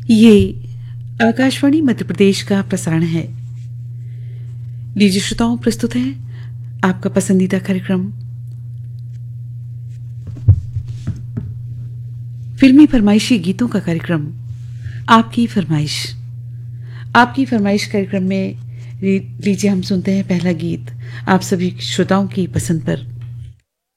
ये आकाशवाणी मध्य प्रदेश का प्रसारण है। लीजिए श्रोताओं, प्रस्तुत है आपका पसंदीदा कार्यक्रम फिल्मी फरमाइशी गीतों का कार्यक्रम आपकी फरमाइश कार्यक्रम में लीजिए हम सुनते हैं पहला गीत आप सभी श्रोताओं की पसंद पर।